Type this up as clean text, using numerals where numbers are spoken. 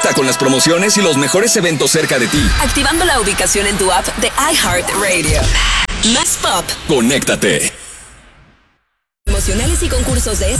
Conecta con las promociones y los mejores eventos cerca de ti. Activando la ubicación en tu app de iHeartRadio. Más pop. Conéctate. Emocionales y concursos de